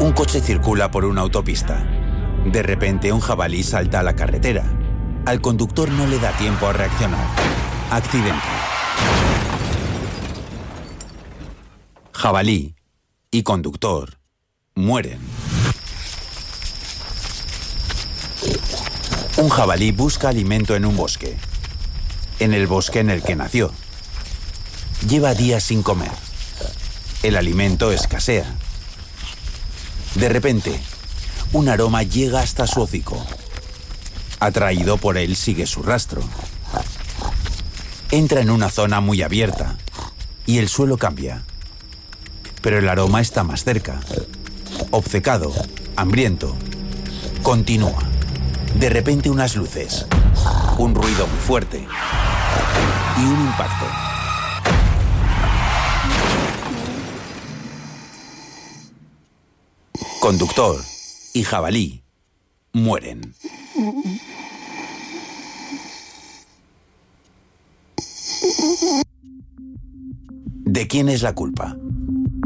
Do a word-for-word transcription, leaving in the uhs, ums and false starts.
Un coche circula por una autopista. De repente, un jabalí salta a la carretera. Al conductor no le da tiempo a reaccionar. Accidente. Jabalí y conductor mueren. Un jabalí busca alimento en un bosque. En el bosque en el que nació. Lleva días sin comer. El alimento escasea. De repente, un aroma llega hasta su hocico. Atraído por él, sigue su rastro. Entra en una zona muy abierta y el suelo cambia. Pero el aroma está más cerca. Obcecado, hambriento, continúa. De repente unas luces, un ruido muy fuerte y un impacto. Conductor y jabalí mueren. ¿De quién es la culpa?